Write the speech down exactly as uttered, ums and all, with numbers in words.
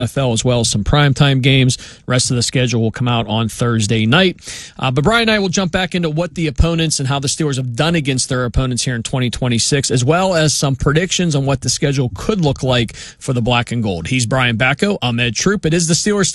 N F L as well as some primetime games. Rest of the schedule will come out on Thursday night. Uh, but Brian and I will jump back into what the opponents and how the Steelers have done against their opponents here in twenty twenty-six, as well as some predictions on what the schedule could look like for the black and gold. He's Brian Bacco. I'm Ed Troop. It is the Steelers